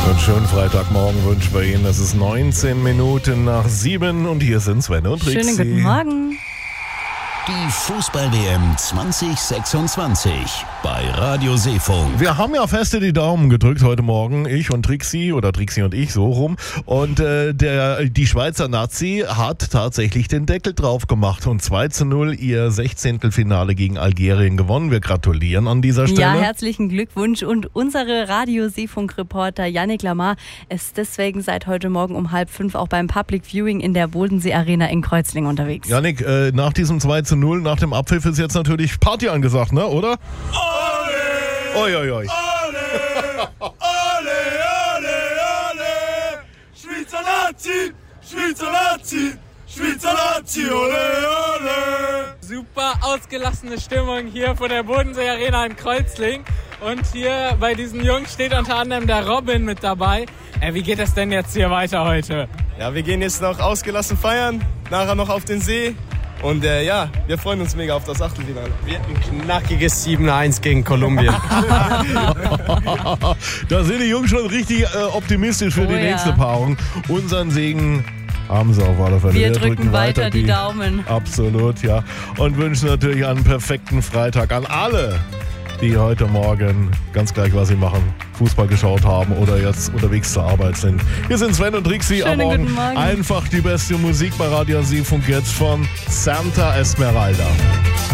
Und schönen Freitagmorgen wünschen wir Ihnen. Es ist 19 Minuten nach 7 und hier sind Sven und Trixi. Schönen guten Morgen. Die Fußball-WM 2026 bei Radio Seefunk. Wir haben ja feste die Daumen gedrückt heute Morgen, ich und Trixi oder Trixi und ich, so rum. Und die Schweizer Nazi hat tatsächlich den Deckel drauf gemacht und 2:0 ihr 16. Finale gegen Algerien gewonnen. Wir gratulieren an dieser Stelle. Ja, herzlichen Glückwunsch. Und unsere Radio Seefunk-Reporter Yannick Lamar ist deswegen seit heute Morgen um 4:30 auch beim Public Viewing in der Bodensee Arena in Kreuzlingen unterwegs. Yannick, nach diesem 2:0, nach dem Abpfiff ist jetzt natürlich Party angesagt, ne, oder? Ole! Oi, oi, oi. Ole! Ole, ole, ole! Schweizer Nazi! Schweizer Nazi! Schweizer Nazi! Ole, ole! Super ausgelassene Stimmung hier vor der Bodensee Arena in Kreuzlingen. Und hier bei diesen Jungs steht unter anderem der Robin mit dabei. Wie geht es denn jetzt hier weiter heute? Ja, wir gehen jetzt noch ausgelassen feiern, nachher noch auf den See. Und wir freuen uns mega auf das Achtelfinale. Wird ein knackiges 7:1 gegen Kolumbien. Da sind die Jungs schon richtig optimistisch für die nächste Paarung. Unseren Segen haben sie auf alle Fälle. Wir drücken weiter die Daumen. Absolut, ja. Und wünschen natürlich einen perfekten Freitag an alle, die heute Morgen, ganz gleich was sie machen, Fußball geschaut haben oder jetzt unterwegs zur Arbeit sind. Hier sind Sven und Trixi am Morgen. Einfach die beste Musik bei Radio Seefunk jetzt von Santa Esmeralda.